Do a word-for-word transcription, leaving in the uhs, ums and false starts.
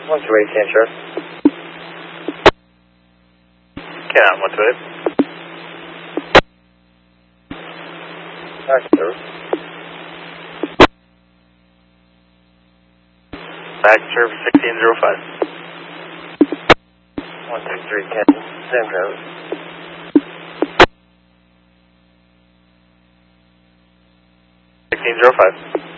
one two eight, Cantrip. Can, one two eight. Back service. Back service sixteen zero five. one two three, Ken. Same driver. sixteen zero five.